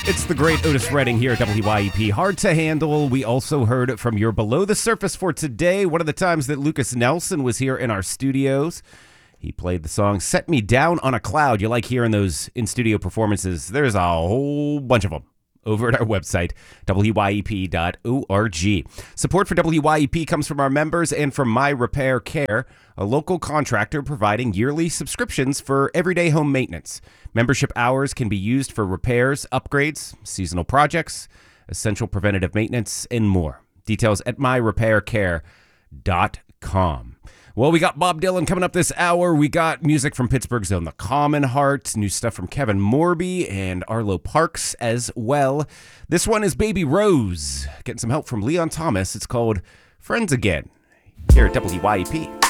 It's the great Otis Redding here at WYEP. Hard to handle. We also heard from your Below the Surface for today. One of the times that Lucas Nelson was here in our studios, he played the song Set Me Down on a Cloud. You like hearing those in-studio performances. There's a whole bunch of them over at our website, wyep.org. Support for WYEP comes from our members and from My Repair Care, a local contractor providing yearly subscriptions for everyday home maintenance. Membership hours can be used for repairs, upgrades, seasonal projects, essential preventative maintenance, and more. Details at myrepaircare.com. Well, we got Bob Dylan coming up this hour. We got music from Pittsburgh's own The Common Heart, new stuff from Kevin Morby and Arlo Parks as well. This one is Baby Rose, getting some help from Leon Thomas. It's called Friends Again, here at WYEP.